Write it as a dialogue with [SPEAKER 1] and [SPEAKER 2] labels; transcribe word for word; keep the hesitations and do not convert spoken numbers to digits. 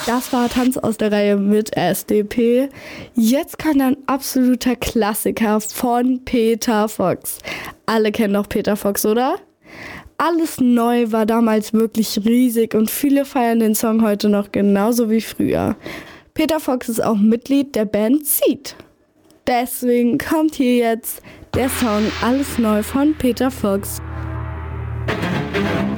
[SPEAKER 1] Das war Tanz aus der Reihe mit S D P. Jetzt kommt ein absoluter Klassiker von Peter Fox. Alle kennen doch Peter Fox, oder? Alles neu war damals wirklich riesig und viele feiern den Song heute noch genauso wie früher. Peter Fox ist auch Mitglied der Band Seed. Deswegen kommt hier jetzt der Song Alles neu von Peter Fox.